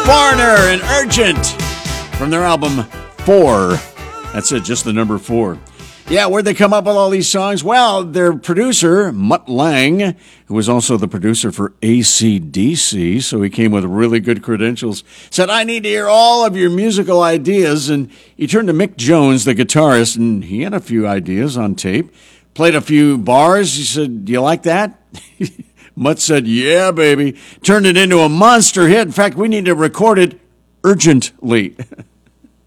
Foreigner and Urgent from their album 4. That's it, just the number 4. Yeah, where'd they come up with all these songs? Well, their producer, Mutt Lange, who was also the producer for AC/DC, so he came with really good credentials, said, I need to hear all of your musical ideas. And he turned to Mick Jones, the guitarist, and he had a few ideas on tape. Played a few bars. He said, do you like that? Mutt said, yeah, baby. Turned it into a monster hit. In fact, we need to record it urgently.